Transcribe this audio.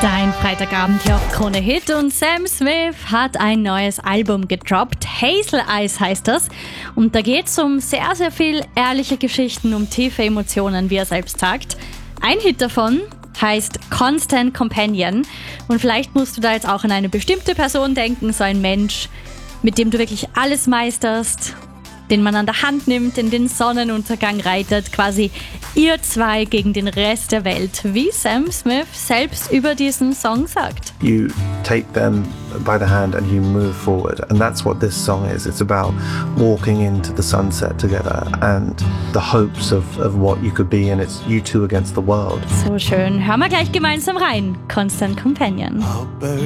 Dein Freitagabend hier auf Krone Hit und Sam Smith hat ein neues Album gedroppt. Hazel Eyes heißt das. Und da geht es um sehr, sehr viel ehrliche Geschichten, um tiefe Emotionen, wie er selbst sagt. Ein Hit davon heißt Constant Companion. Und vielleicht musst du da jetzt auch an eine bestimmte Person denken, so ein Mensch, mit dem du wirklich alles meisterst, den man an der Hand nimmt, in den Sonnenuntergang reitet, quasi ihr zwei gegen den Rest der Welt, wie Sam Smith selbst über diesen Song sagt. You take them by the hand and you move forward, and that's what this song is. It's about walking into the sunset together and the hopes of what you could be, and it's you two against the world. So schön. Hören wir gleich gemeinsam rein. Constant Companion.